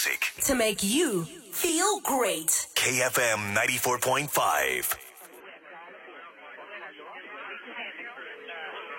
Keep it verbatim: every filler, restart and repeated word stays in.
music to make you feel great. K F M ninety-four point five.